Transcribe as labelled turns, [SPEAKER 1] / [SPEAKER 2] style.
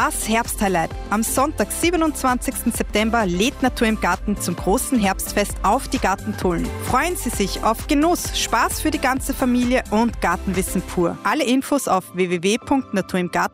[SPEAKER 1] Das Herbsthighlight. Am Sonntag, 27. September, lädt Natur im Garten zum großen Herbstfest auf die Gartentullen. Freuen Sie sich auf Genuss, Spaß für die ganze Familie und Gartenwissen pur. Alle Infos auf www.naturimgarten.at.